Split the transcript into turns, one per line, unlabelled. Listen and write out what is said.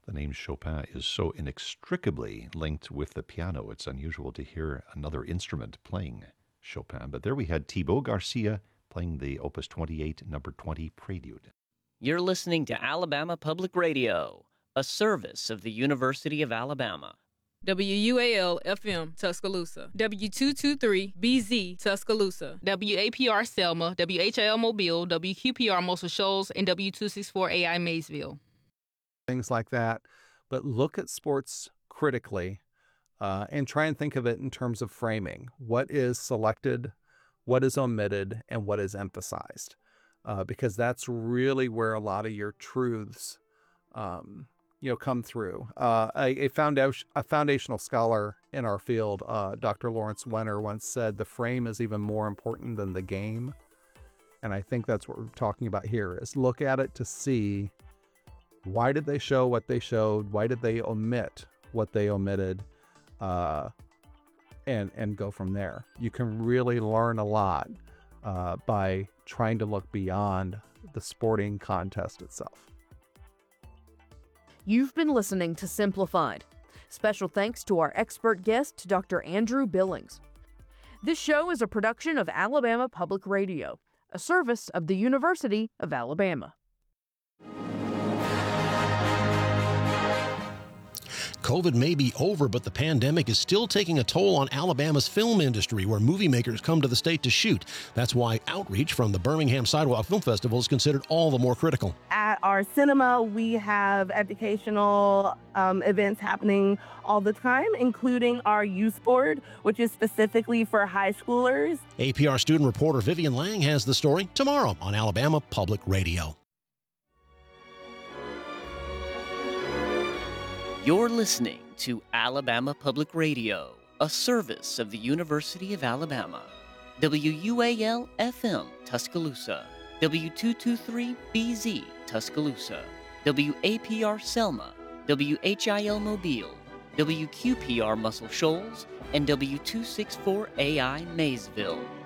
The name Chopin is so inextricably linked with the piano. It's unusual to hear another instrument playing Chopin. But there we had Thibaut Garcia playing the Opus 28, number 20 Prelude.
You're listening to Alabama Public Radio, a service of the University of Alabama.
WUAL-FM, Tuscaloosa. W223-BZ, Tuscaloosa.
WAPR Selma, WHIL Mobile, WQPR Muscle Shoals, and W264AI Maysville.
Things like that. But look at sports critically and try and think of it in terms of framing. What is selected, what is omitted, and what is emphasized? Because that's really where a lot of your truths come through. A foundational scholar in our field, Dr. Lawrence Wenner, once said, the frame is even more important than the game. And I think that's what we're talking about here, is look at it to see, why did they show what they showed? Why did they omit what they omitted? And go from there. You can really learn a lot by trying to look beyond the sporting contest itself.
You've been listening to Simplified. Special thanks to our expert guest, Dr. Andrew Billings. This show is a production of Alabama Public Radio, a service of the University of Alabama.
COVID may be over, but the pandemic is still taking a toll on Alabama's film industry, where movie makers come to the state to shoot. That's why outreach from the Birmingham Sidewalk Film Festival is considered all the more critical.
At our cinema, we have educational events happening all the time, including our youth board, which is specifically for high schoolers.
APR student reporter Vivian Lang has the story tomorrow on Alabama Public Radio.
You're listening to Alabama Public Radio, a service of the University of Alabama. WUAL-FM, Tuscaloosa. W223-BZ, Tuscaloosa. WAPR Selma. WHIL Mobile. WQPR Muscle Shoals. And W264AI Maysville.